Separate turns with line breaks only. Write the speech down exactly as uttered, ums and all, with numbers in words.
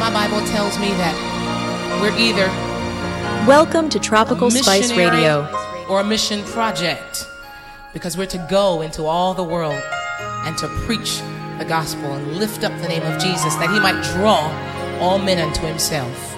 my Bible tells me that we're either
Welcome to Tropical Spice Radio
or a mission project, because we're to go into all the world and to preach the gospel and lift up the name of Jesus, that he might draw all men unto himself.